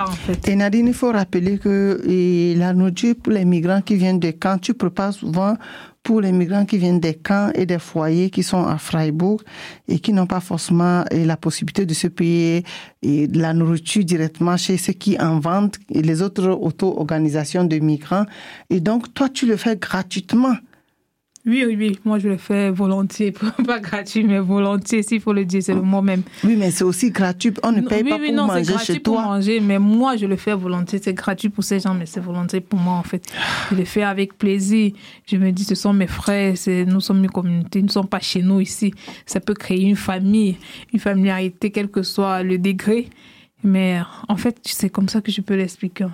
en fait. Et Nadine, il faut rappeler que la nourriture pour les migrants qui viennent des camps, tu prépares souvent pour les migrants qui viennent des camps et des foyers qui sont à Freiburg et qui n'ont pas forcément la possibilité de se payer de la nourriture directement chez ceux qui en vendent et les autres auto-organisations de migrants. Et donc, toi, tu le fais gratuitement. Oui, moi je le fais volontiers, pas gratuit, mais volontiers, s'il faut le dire, c'est le mot même. Oui, mais c'est aussi gratuit, on ne paye pas pour manger chez toi. Oui, non, c'est gratuit pour manger, mais moi je le fais volontiers, c'est gratuit pour ces gens, mais c'est volontiers pour moi en fait. Je le fais avec plaisir, je me dis ce sont mes frères, nous sommes une communauté, nous ne sommes pas chez nous ici. Ça peut créer une famille, une familiarité, quel que soit le degré, mais en fait c'est comme ça que je peux l'expliquer.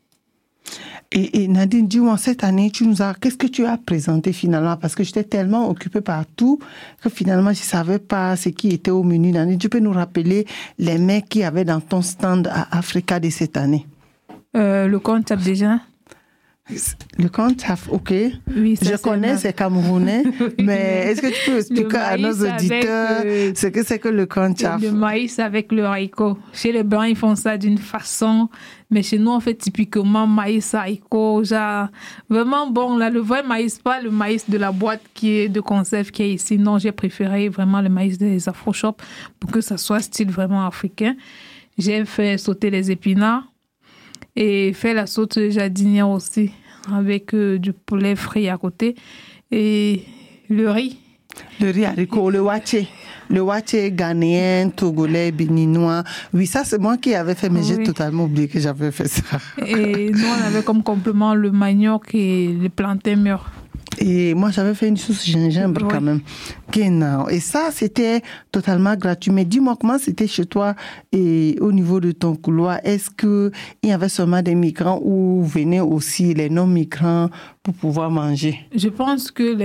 Et Nadine, dis-moi, cette année, qu'est-ce que tu as présenté finalement? Parce que j'étais tellement occupée par tout que finalement, je ne savais pas ce qui était au menu. Nadine, tu peux nous rappeler les mets qu'il y avait dans ton stand à Africa de cette année? Le compte tape déjà. Le Kontaf, ok. Oui, ça, je connais, c'est camerounais, mais est-ce que tu peux expliquer à nos auditeurs ce que c'est que le Kontaf? Le maïs avec le haricot. Chez les Blancs, ils font ça d'une façon, mais chez nous, on fait typiquement maïs, haricot, genre, vraiment bon, là, le vrai maïs, pas le maïs de la boîte qui est de conserve qui est ici. Non, j'ai préféré vraiment le maïs des Afro-Shop pour que ça soit style vraiment africain. J'ai fait sauter les épinards. Et fait la sauce jardinière aussi, avec du poulet frit à côté. Et le riz. Le riz haricot, le waché. Le waché ghanéen, togolais, béninois. Oui, ça, c'est moi qui avais fait, mais j'ai totalement oublié que j'avais fait ça. Et nous, on avait comme complément le manioc et le plantain mûr. Et moi, j'avais fait une sauce gingembre quand même. Et ça, c'était totalement gratuit. Mais dis-moi, comment c'était chez toi et au niveau de ton couloir? Est-ce qu'il y avait seulement des migrants ou venaient aussi les non-migrants pour pouvoir manger? Je pense que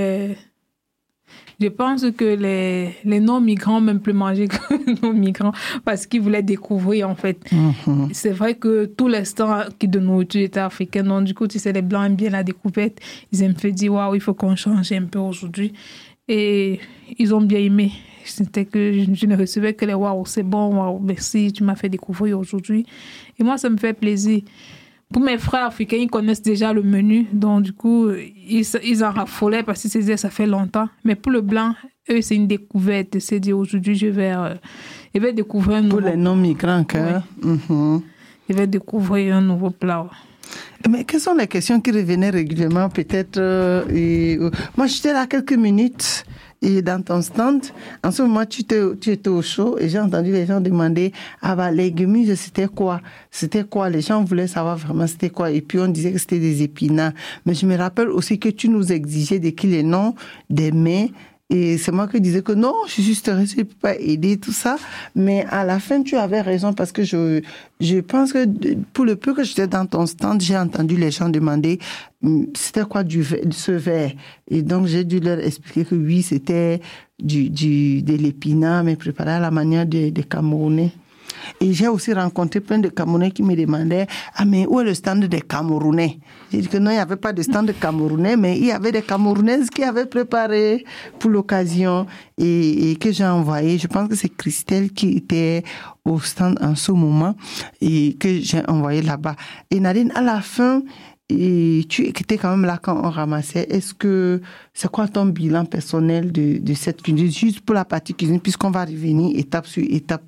les non-migrants ont même plus mangé que les non-migrants parce qu'ils voulaient découvrir, en fait. Mm-hmm. C'est vrai que tous les stands de nourriture étaient africains. Donc, du coup, tu sais, les Blancs aiment bien la découverte. Ils aiment fait dire, waouh, il faut qu'on change un peu aujourd'hui. Et ils ont bien aimé. C'était que je ne recevais que les waouh, c'est bon, waouh, merci, tu m'as fait découvrir aujourd'hui. Et moi, ça me fait plaisir. Pour mes frères africains, ils connaissent déjà le menu. Donc, du coup, ils en raffolaient parce qu'ils se disaient ça fait longtemps. Mais pour le blanc, eux, c'est une découverte. C'est dire aujourd'hui, je vais découvrir un nouveau plat. Pour les non-migrants, Je vais découvrir un nouveau plat. Mais quelles sont les questions qui revenaient régulièrement, peut-être moi, j'étais là quelques minutes. Et dans ton stand, en ce moment, tu étais au chaud et j'ai entendu les gens demander, les légumes, c'était quoi? C'était quoi? Les gens voulaient savoir vraiment c'était quoi. Et puis, on disait que c'était des épinards. Mais je me rappelle aussi que tu nous exigeais d'écrire les noms des mets. Et c'est moi qui disais que non, je suis juste restée, je ne peux pas aider, tout ça. Mais à la fin, tu avais raison parce que je pense que pour le peu que j'étais dans ton stand, j'ai entendu les gens demander c'était quoi ce verre. Et donc, j'ai dû leur expliquer que oui, c'était de l'épinard, mais préparé à la manière des Camerounais. Et j'ai aussi rencontré plein de Camerounais qui me demandaient « Ah, mais où est le stand des Camerounais ?» J'ai dit que non, il n'y avait pas de stand de Camerounais, mais il y avait des Camerounaises qui avaient préparé pour l'occasion et que j'ai envoyé. Je pense que c'est Christelle qui était au stand en ce moment et que j'ai envoyé là-bas. Et Nadine, à la fin, et tu étais quand même là quand on ramassait. C'est quoi ton bilan personnel de cette cuisine, juste pour la partie cuisine, puisqu'on va revenir étape sur étape?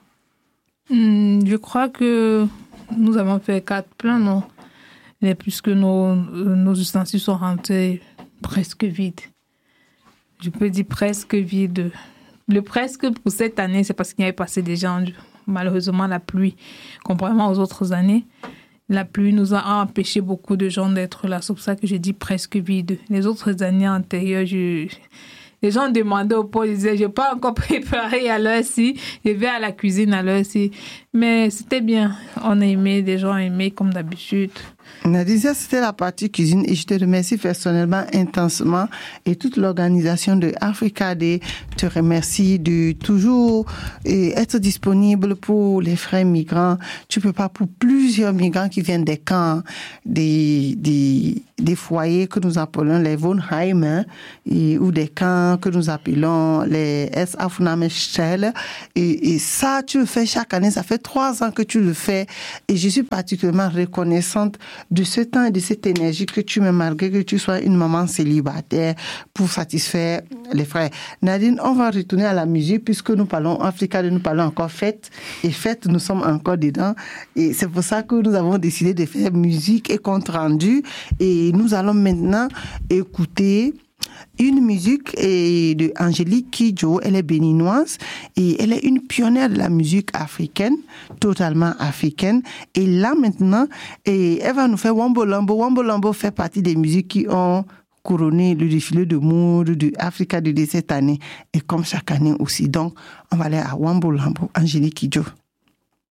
Je crois que nous avons fait 4 plats, non? Puisque nos ustensiles sont rentrés presque vides. Je peux dire presque vides. Le presque pour cette année, c'est parce qu'il y avait passé des gens, malheureusement, la pluie, contrairement aux autres années. La pluie nous a empêché beaucoup de gens d'être là. C'est pour ça que je dis presque vide. Les autres années antérieures, les gens demandaient au pot, ils disaient, je n'ai pas encore préparé à l'heure-ci, je vais à la cuisine à l'heure-ci. Mais c'était bien. On a aimé, les gens ont aimé comme d'habitude. Nadine, ça c'était la partie cuisine et je te remercie personnellement intensement et toute l'organisation de Africa Day te remercie de toujours être disponible pour les frères migrants. Tu peux pas pour plusieurs migrants qui viennent des camps, des foyers que nous appelons les Wohnheime hein, ou des camps que nous appelons les S-Aufnahmestelle et ça tu le fais chaque année, ça fait 3 ans que tu le fais et je suis particulièrement reconnaissante de ce temps et de cette énergie que tu mets malgré que tu sois une maman célibataire pour satisfaire les frères. Nadine, on va retourner à la musique puisque nous parlons Africa, nous parlons encore fête et fête, nous sommes encore dedans et c'est pour ça que nous avons décidé de faire musique et compte rendu et nous allons maintenant écouter une musique de Angélique Kidjo. Elle est béninoise et elle est une pionnière de la musique africaine, totalement africaine. Et là maintenant, elle va nous faire Wambo Lambo. Wambo Lambo fait partie des musiques qui ont couronné le défilé de mode de Africa de cette année et comme chaque année aussi. Donc, on va aller à Wambo Lambo, Angélique Kidjo.